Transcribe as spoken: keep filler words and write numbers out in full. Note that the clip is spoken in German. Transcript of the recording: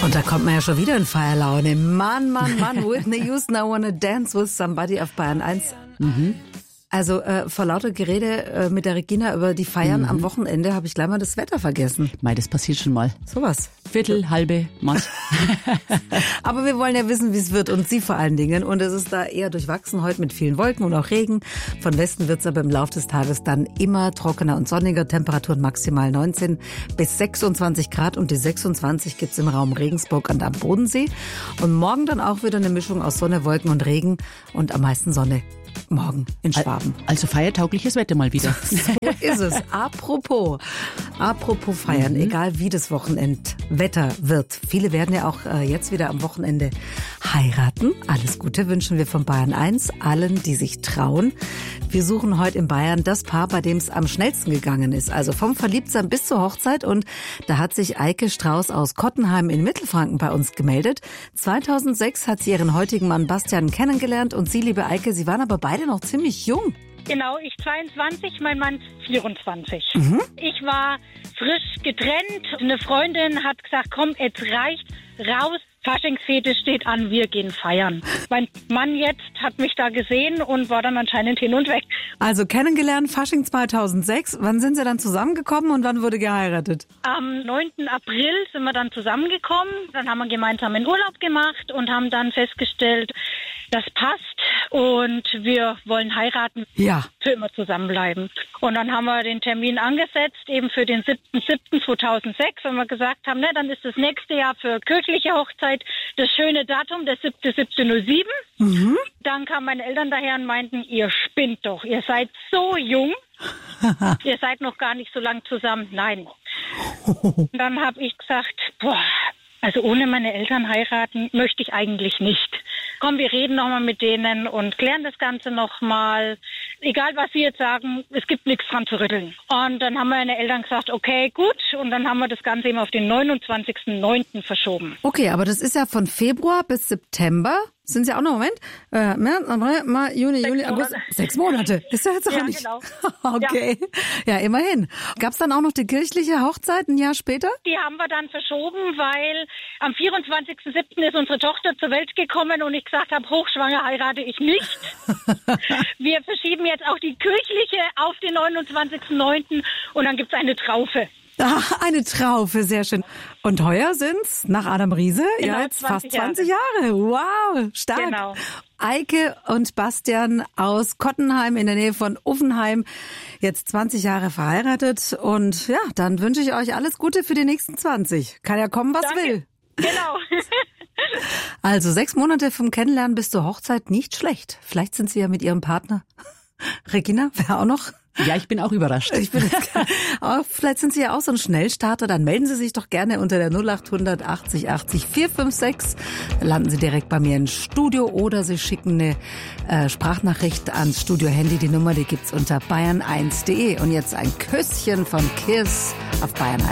Und da kommt man ja schon wieder in Feierlaune. Mann, Mann, Mann, Whitney Houston, I wanna dance with somebody auf Bayern eins. Mhm. Also äh, vor lauter Gerede äh, mit der Regina über die Feiern mhm. am Wochenende habe ich gleich mal das Wetter vergessen. Mei, das passiert schon mal. Sowas. Viertel, halbe, Maß. Aber wir wollen ja wissen, wie es wird und Sie vor allen Dingen. Und es ist da eher durchwachsen heute mit vielen Wolken und auch Regen. Von Westen wird es aber im Laufe des Tages dann immer trockener und sonniger. Temperaturen maximal neunzehn bis sechsundzwanzig Grad und die sechsundzwanzig gibt's im Raum Regensburg und am Bodensee. Und morgen dann auch wieder eine Mischung aus Sonne, Wolken und Regen und am meisten Sonne. Morgen in Schwaben. Also feiertaugliches Wetter mal wieder. So ist es. Apropos, apropos feiern, mhm. egal wie das Wochenendwetter wird. Viele werden ja auch äh, jetzt wieder am Wochenende heiraten. Alles Gute wünschen wir von Bayern eins allen, die sich trauen. Wir suchen heute in Bayern das Paar, bei dem es am schnellsten gegangen ist. Also vom Verliebtsein bis zur Hochzeit. Und da hat sich Eike Strauß aus Kottenheim in Mittelfranken bei uns gemeldet. zweitausendsechs hat sie ihren heutigen Mann Bastian kennengelernt. Und Sie, liebe Eike, Sie waren aber beide noch ziemlich jung. Genau, ich zweiundzwanzig, mein Mann vierundzwanzig. Mhm. Ich war frisch getrennt. Eine Freundin hat gesagt, komm, jetzt reicht, raus. Faschingsfete steht an, wir gehen feiern. Mein Mann jetzt hat mich da gesehen und war dann anscheinend hin und weg. Also kennengelernt, Fasching zweitausendsechs. Wann sind Sie dann zusammengekommen und wann wurde geheiratet? Am neunten April sind wir dann zusammengekommen. Dann haben wir gemeinsam einen Urlaub gemacht und haben dann festgestellt, das passt und wir wollen heiraten. Ja. Für immer zusammenbleiben. Und dann haben wir den Termin angesetzt, eben für den siebten siebten zweitausendsechs, wenn wir gesagt haben, ne, dann ist das nächste Jahr für kirchliche Hochzeit das schöne Datum, der siebte siebte null sieben. Mhm. Dann kamen meine Eltern daher und meinten, ihr spinnt doch, ihr seid so jung, ihr seid noch gar nicht so lang zusammen. Nein. Und dann habe ich gesagt, boah, also ohne meine Eltern heiraten möchte ich eigentlich nicht. Komm, wir reden nochmal mit denen und klären das Ganze nochmal. Egal, was sie jetzt sagen, es gibt nichts dran zu rütteln. Und dann haben meine Eltern gesagt, okay, gut. Und dann haben wir das Ganze eben auf den neunundzwanzigsten neunten verschoben. Okay, aber das ist ja von Februar bis September. Sind Sie auch noch, Moment, äh, März, April, Mai, Juni, Sechs Juli, August. Monate. Sechs Monate. Ist ja jetzt auch Ja, nicht. genau. Okay. Ja. ja, immerhin. Gab's dann auch noch die kirchliche Hochzeit ein Jahr später? Die haben wir dann verschoben, weil am vierundzwanzigsten siebten ist unsere Tochter zur Welt gekommen und ich gesagt habe, hochschwanger heirate ich nicht. Wir verschieben jetzt auch die kirchliche auf den neunundzwanzigsten neunten und dann gibt's eine Traufe. Ach, eine Traufe, sehr schön. Und heuer sind's, nach Adam Riese, Genau, ja jetzt fast zwanzig Jahre. zwanzig Jahre. Wow, stark. Genau. Eike und Bastian aus Kottenheim in der Nähe von Uffenheim, jetzt zwanzig Jahre verheiratet. Und ja, dann wünsche ich euch alles Gute für die nächsten zwanzig. Kann ja kommen, was Danke. will. Genau. Also sechs Monate vom Kennenlernen bis zur Hochzeit, nicht schlecht. Vielleicht sind Sie ja mit Ihrem Partner. Regina, wer auch noch? Ja, ich bin auch überrascht. Ich bin auch, vielleicht sind Sie ja auch so ein Schnellstarter, dann melden Sie sich doch gerne unter der null acht hundert achtzig achtzig vier fünf sechs. Dann landen Sie direkt bei mir ins Studio oder Sie schicken eine äh, Sprachnachricht ans Studio-Handy. Die Nummer, die gibt's unter bayern eins punkt de. Und jetzt ein Küsschen von Kiss auf Bayern eins.